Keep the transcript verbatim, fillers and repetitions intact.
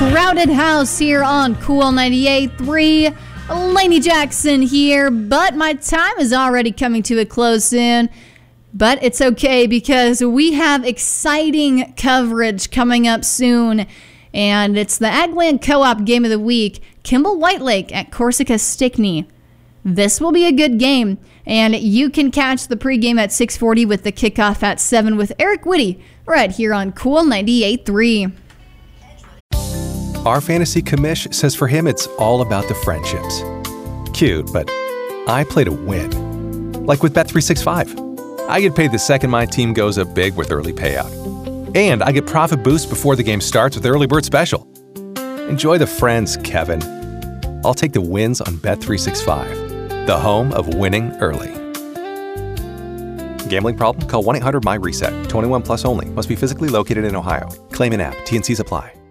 Crowded house here on Cool ninety-eight point three. Lainey Jackson here, but my time is already coming to a close soon. But it's okay because we have exciting coverage coming up soon. And it's the Agland Co-op Game of the Week, Kimball Whitelake at Corsica Stickney. This will be a good game, and you can catch the pregame at six forty with the kickoff at seven with Eric Whitty right here on Cool ninety-eight point three. Our fantasy commish says for him it's all about the friendships. Cute, but I play to win. Like with Bet three sixty-five. I get paid the second my team goes up big with early payout. And I get profit boost before the game starts with Early Bird Special. Enjoy the friends, Kevin. I'll take the wins on Bet three sixty-five, the home of winning early. Gambling problem? Call one eight hundred M Y RESET. twenty-one plus only. Must be physically located in Ohio. Claim in app. T N Cs apply.